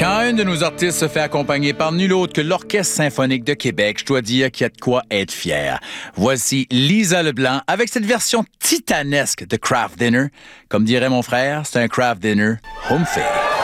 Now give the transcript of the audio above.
Quand un de nos artistes se fait accompagner par nul autre que l'Orchestre symphonique de Québec, je dois dire qu'il y a de quoi être fier. Voici Lisa Leblanc avec cette version titanesque de Craft Dinner. Comme dirait mon frère, c'est un Craft Dinner home fair.